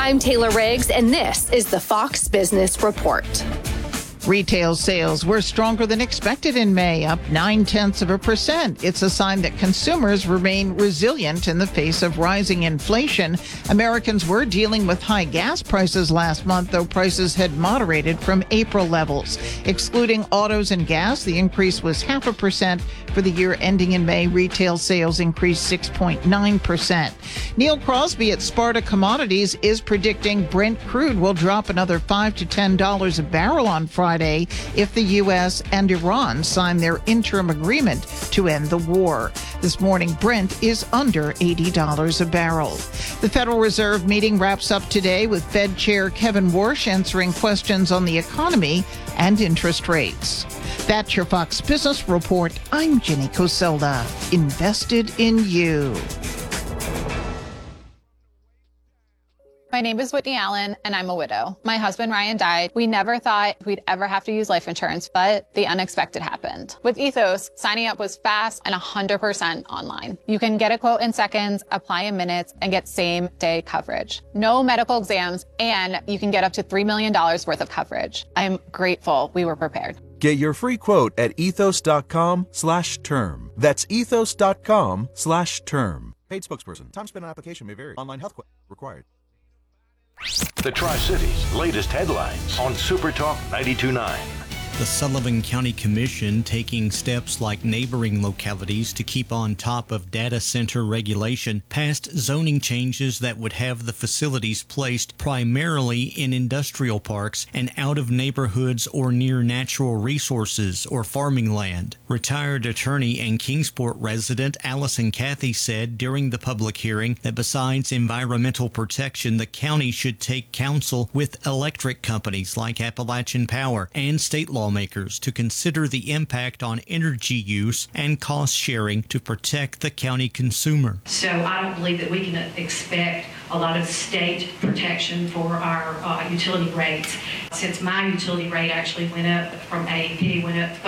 I'm Taylor Riggs, and this is the Fox Business Report. Retail sales were stronger than expected in May, up 0.9%. It's a sign that consumers remain resilient in the face of rising inflation. Americans were dealing with high gas prices last month, though prices had moderated from April levels. Excluding autos and gas, the increase was 0.5%. For the year ending in May, retail sales increased 6.9%. Neil Crosby at Sparta Commodities is predicting Brent crude will drop another $5 to $10 a barrel on Friday if the U.S. and Iran sign their interim agreement to end the war. This morning, Brent is under $80 a barrel. The Federal Reserve meeting wraps up today with Fed Chair Kevin Warsh answering questions on the economy and interest rates. That's your Fox Business Report. I'm Jenny Coselda. Invested in you. My name is Whitney Allen, and I'm a widow. My husband, Ryan, died. We never thought we'd ever have to use life insurance, but the unexpected happened. With Ethos, signing up was fast and 100% online. You can get a quote in seconds, apply in minutes, and get same-day coverage. No medical exams, and you can get up to $3 million worth of coverage. I'm grateful we were prepared. Get your free quote at ethos.com/term. That's ethos.com/term. Paid spokesperson. Time spent on application may vary. Online health required. The Tri-Cities' latest headlines on Super Talk 92.9. The Sullivan County Commission taking steps like neighboring localities to keep on top of data center regulation passed zoning changes that would have the facilities placed primarily in industrial parks and out of neighborhoods or near natural resources or farming land. Retired attorney and Kingsport resident Allison Cathy said during the public hearing that besides environmental protection, the county should take counsel with electric companies like Appalachian Power and state lawmakers to consider the impact on energy use and cost sharing to protect the county consumer. So I don't believe that we can expect a lot of state protection for our utility rates. Since my utility rate actually went up from AEP, went up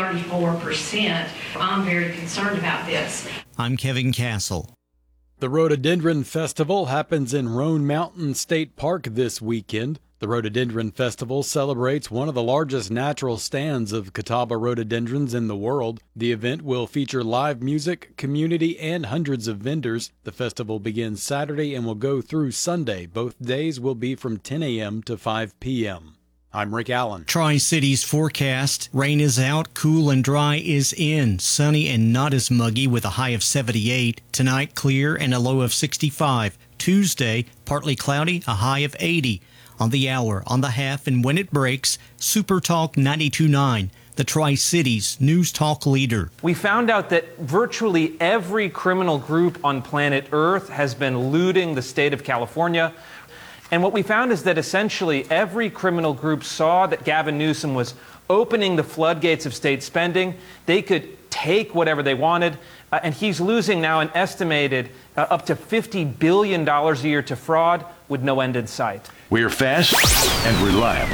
34%, I'm very concerned about this. I'm Kevin Castle. The Rhododendron Festival happens in Roan Mountain State Park this weekend. The Rhododendron Festival celebrates one of the largest natural stands of Catawba rhododendrons in the world. The event will feature live music, community, and hundreds of vendors. The festival begins Saturday and will go through Sunday. Both days will be from 10 a.m. to 5 p.m. I'm Rick Allen. Tri-Cities forecast. Rain is out, cool and dry is in. Sunny and not as muggy with a high of 78. Tonight, clear and a low of 65. Tuesday, partly cloudy, a high of 80. On the hour, on the half, and when it breaks, Super Talk 92.9, the Tri-Cities News Talk leader. We found out that virtually every criminal group on planet Earth has been looting the state of California. And what we found is that essentially every criminal group saw that Gavin Newsom was opening the floodgates of state spending. They could take whatever they wanted, and he's losing now an estimated up to $50 billion a year to fraud with no end in sight. We're fast and reliable.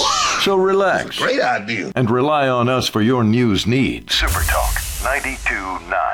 So relax. Great idea. And rely on us for your news needs. Super Talk 92.9.